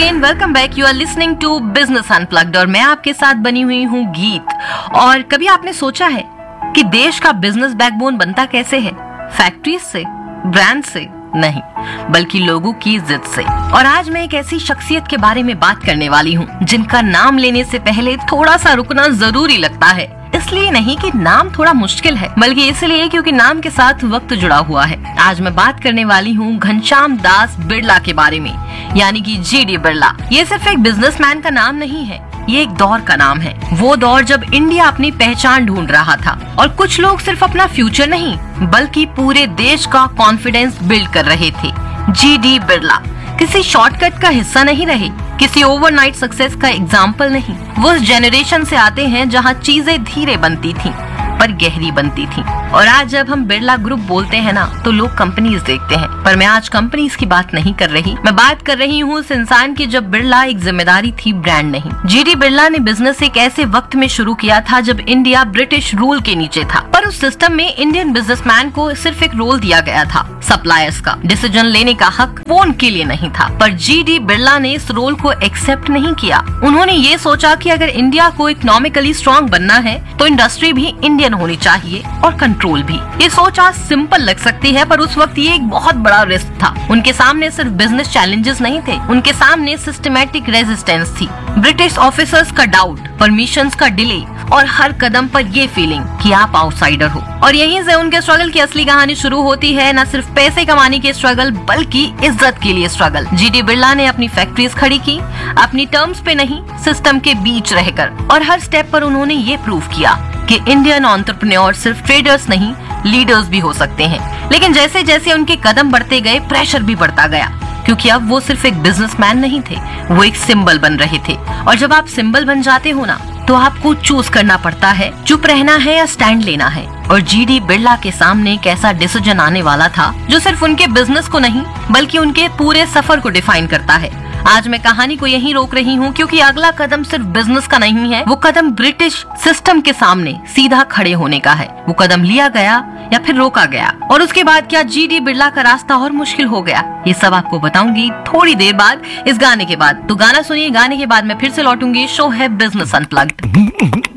Again, welcome back. You are listening to business unplugged और मैं आपके साथ बनी हुई हूँ गीत। और कभी आपने सोचा है कि देश का बिजनेस बैकबोन बनता कैसे है? फैक्ट्रीज से, ब्रांड से नहीं, बल्कि लोगों की जिद से। और आज मैं एक ऐसी शख्सियत के बारे में बात करने वाली हूँ जिनका नाम लेने से पहले थोड़ा सा रुकना जरूरी लगता है। इसलिए नहीं कि नाम थोड़ा मुश्किल है, बल्कि इसलिए क्योंकि नाम के साथ वक्त जुड़ा हुआ है। आज मैं बात करने वाली हूँ घनश्याम दास बिरला के बारे में, यानी कि जीडी बिरला। ये सिर्फ एक बिजनेसमैन का नाम नहीं है, ये एक दौर का नाम है। वो दौर जब इंडिया अपनी पहचान ढूंढ रहा था और कुछ लोग सिर्फ अपना फ्यूचर नहीं बल्कि पूरे देश का कॉन्फिडेंस बिल्ड कर रहे थे। जीडी बिरला किसी शॉर्टकट का हिस्सा नहीं रहे, किसी ओवरनाइट सक्सेस का एग्जाम्पल नहीं। वो उस जनरेशन से आते हैं जहां चीजें धीरे बनती थीं पर गहरी बनती थीं। और आज जब हम बिरला ग्रुप बोलते हैं ना, तो लोग कंपनीज देखते हैं, पर मैं आज कंपनीज की बात नहीं कर रही। मैं बात कर रही हूँ उस इंसान की जब बिरला एक जिम्मेदारी थी, ब्रांड नहीं। जीडी बिरला ने बिजनेस एक ऐसे वक्त में शुरू किया था जब इंडिया ब्रिटिश रूल के नीचे था, पर उस सिस्टम में इंडियन बिजनेसमैन को सिर्फ एक रोल दिया गया था, सप्लायर्स का। डिसीजन लेने का हक वो उनके लिए नहीं था। पर जीडी बिरला ने इस रोल को एक्सेप्ट नहीं किया। उन्होंने ये सोचा कि अगर इंडिया को इकोनॉमिकली स्ट्रॉन्ग बनना है तो इंडस्ट्री भी इंडियन होनी चाहिए और कंट्रोल भी। ये सोच आज सिंपल लग सकती है, पर उस वक्त ये एक बहुत बड़ा रिस्क था। उनके सामने सिर्फ बिजनेस चैलेंजेस नहीं थे, उनके सामने सिस्टमैटिक रेजिस्टेंस थी। ब्रिटिश ऑफिसर्स का डाउट, परमिशंस का डिले और हर कदम पर ये फीलिंग कि आप आउटसाइडर हो। और यहीं से उनके स्ट्रगल की असली कहानी शुरू होती है। न सिर्फ पैसे कमाने की स्ट्रगल बल्कि इज्जत के लिए स्ट्रगल। जीडी बिरला ने अपनी फैक्ट्रीज खड़ी की, अपनी टर्म्स पे नहीं, सिस्टम के बीच रहकर। और हर स्टेप पर उन्होंने ये प्रूव किया कि इंडियन एंटरप्रेन्योर सिर्फ ट्रेडर्स नहीं, लीडर्स भी हो सकते हैं। लेकिन जैसे जैसे उनके कदम बढ़ते गए, प्रेशर भी बढ़ता गया, क्योंकि अब वो सिर्फ एक बिजनेसमैन नहीं थे, वो एक सिंबल बन रहे थे। और जब आप सिंबल बन जाते हो ना, तो आपको चूज करना पड़ता है, चुप रहना है या स्टैंड लेना है। और जीडी बिरला के सामने एक ऐसा डिसीजन आने वाला था जो सिर्फ उनके बिजनेस को नहीं बल्कि उनके पूरे सफर को डिफाइन करता है। आज मैं कहानी को यहीं रोक रही हूँ, क्योंकि अगला कदम सिर्फ बिजनेस का नहीं है, वो कदम ब्रिटिश सिस्टम के सामने सीधा खड़े होने का है। वो कदम लिया गया या फिर रोका गया, और उसके बाद क्या जीडी बिरला का रास्ता और मुश्किल हो गया, ये सब आपको बताऊंगी थोड़ी देर बाद, इस गाने के बाद। तो गाना सुनिए, गाने के बाद मैं फिर से लौटूंगी। शो है बिजनेस अनप्लग्ड।